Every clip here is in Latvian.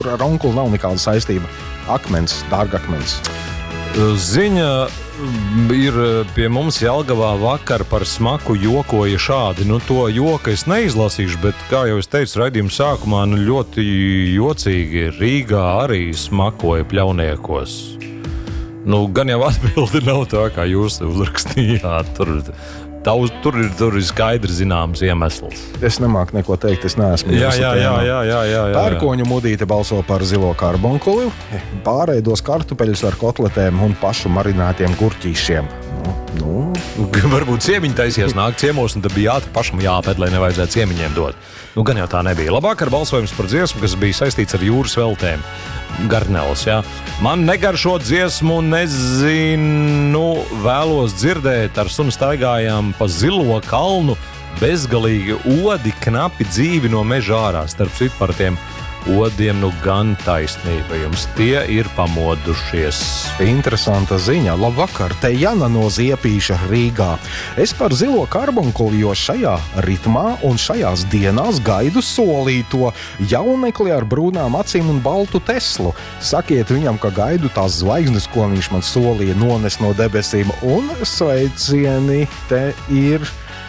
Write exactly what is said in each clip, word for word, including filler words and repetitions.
ar onkuli nav nekāda saistība. Akmens, dārgakmens. Ziņa ir pie mums Jelgavā vakar par smaku jokoja šādi. Nu, to joka es neizlasīšu, bet, kā jau es teicu raidījuma sākumā, nu, ļoti jocīgi Rīgā arī smakoja pļauniekos. Nu, gan jau atbildi nav tā, kā jūs uzrakstījāt. Tur, Tauz, tur, ir, tur ir skaidri zināms iemesls. Es nemāku neko teikt, es neesmu. Jā, jā, jā, jā, jā, jā, jā. Pērkoņu Mudīte balso par zilo karbonkuli, pārēdos kartupeļus ar kotletēm un pašu marinētiem gurķīšiem. Nu, nu. Varbūt ciemiņi taisies nāk ciemos, un tad bija jātri pašam jāpēd, lai nevajadzētu ciemiņiem dot. Nu, gan jau tā nebija. Labāk ar balsojums par dziesmu, kas bija saistīts ar jūras veltēm. Garnels, jā. Man negaršo dziesmu, nezinu, vēlos dzirdēt, ar sunu staigājām pa zilo kalnu, bezgalīgi odi, knapi dzīvi no meža ārā. Starp citu par tiem odiem, nu gan taisnība jums, tie ir pamodušies. Interesanta ziņa. Labvakar, te Jana no Ziepīša Rīgā. Es par zilo karbonkuli, jo šajā ritmā un šajās dienās gaidu solīto jaunekli ar brūnām acīm un baltu Teslu. Sakiet viņam, ka gaidu tās zvaigznes, ko viņš man solīja nones no debesīm, un sveicieni te ir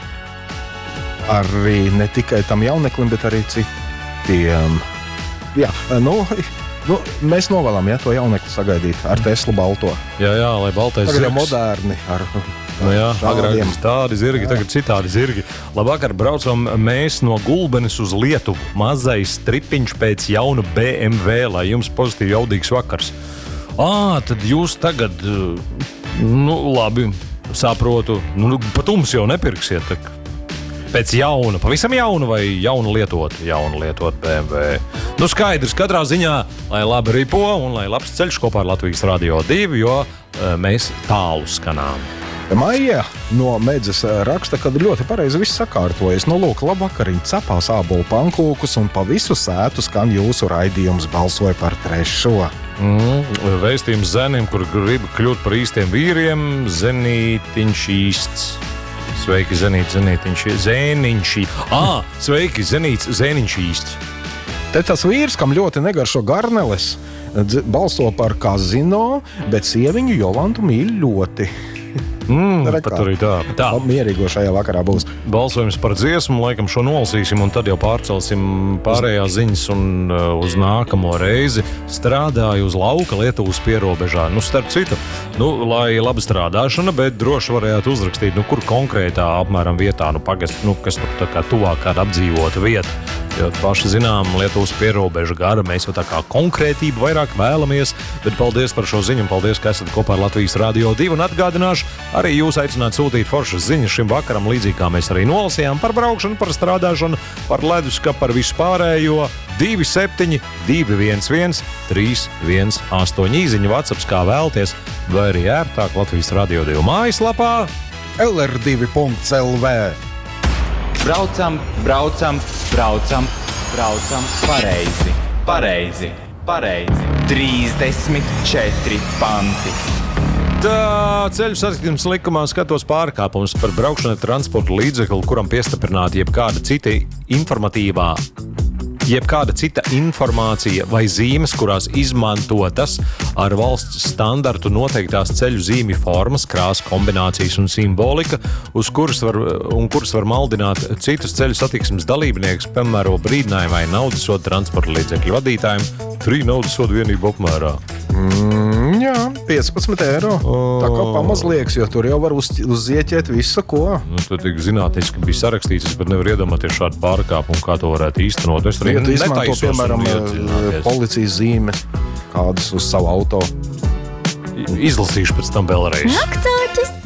arī ne tikai tam jauneklim, bet arī citiem. Jā, nu, nu, mēs novēlam, ja, to jaunekli sagaidīt ar Teslu balto. Jā, jā, lai baltais tagad zirgs. Tagad moderni ar nu jā, agrāk tādi zirgi, jā. Tagad citādi zirgi. Labvakar, braucam mēs no Gulbenes uz Lietuvu. Mazais stripiņš pēc jauna B M W, lai jums pozitīvi jaudīgs vakars. Ā, tad jūs tagad, nu, labi, saprotu, nu, pat mums jau nepirksiet, tak. Pēc jauna, pavisam jauna vai jauna lietot, jauna lietot B M W. Nu skaidrs, katrā ziņā, lai labi ripo un lai labs ceļš kopā ar Latvijas Radio divi, jo e, mēs tālu skanām. Maija no Medzes raksta, kad ļoti pareizi viss sakārtojas. Nu, lūk, labvakariņ, cepās ābolu pankūkus un pa visu sētu skan jūsu raidījums, balsoja par trešo. Mm, vēstījums zenim, kur grib kļūt par īstiem vīriem, zenītiņš īsts. Sveiki, Zenīt, Zenītiņš, Zēniņš. Ā, sveiki, Zenīts, Zēniņš īsts. Te tas vīrs, kam ļoti negaršo garneles, balso par kazino, bet sieviņu Jolantu mīl ļoti. Mm, pat arī tā. tā. Mierīgo šajā vakarā būs. Balsojums par dziesmu, laikam šo nolasīsim, un tad jau pārcelsim pārējās ziņas un uh, uz nākamo reizi. Strādāju uz lauka Lietuvas pierobežā. Nu, starp citu, nu, lai laba strādāšana, bet droši varētu uzrakstīt, nu, kur konkrētā apmēram vietā, nu, pagast, nu, kas tur tā kā tuvāk kāda apdzīvota vieta. Jo paši zinām, Lietuvas pierobeža gara, mēs jau tā kā konkrētību vairāk vēlamies, bet paldies par šo ziņu un paldies, ka esat kopā ar Latvijas Radio divi un atgādināšu, arī jūs aicināt sūtīt foršas ziņas šim vakaram, līdzīgi kā mēs arī nolasījām par braukšanu, par strādāšanu, par leduskapu, par visu pārējo. divi septiņi divi viens viens trīs viens astoņi īziņa WhatsApps, kā vēlties, vai arī ērtāk Latvijas Radio divi mājaslapā L R divi punkts L V. Braucam, braucam, braucam, braucam pareizi, pareizi, pareizi. trīsdesmit četri panti. Tā ceļu satiksmes likumā skatos pārkāpumus par braukšanu ar transporta līdzekli, kuram piestiprināta jebkāda cita informatīvā, jebkāda cita informācija vai zīmes, kurās izmantotas ar valsts standartu noteiktās ceļu zīmju formas, krāsu kombinācijas un simbolika, uz kuras var, un kuras var maldināt citus ceļu satiksmes dalībniekus, piemēro brīdinājumu vai naudasodu transporta līdzekļu vadītājiem, trīs naudasodu vienību apmērā. Mm, jā, piecpadsmit eiro. Tā kā pamazlieks, jo tur jau var uz, uzzieķēt visu, ko. Nu, tad tik zinātniski bija sarakstīts, es pat nevaru iedomāties šādu pārkāpumu, kā to varētu īstenot. Es arī ja tu izmanto, piemēram, iet, policijas zīme kādas uz savu auto. Izlasīšu pēc tam vēlreiz. Nakts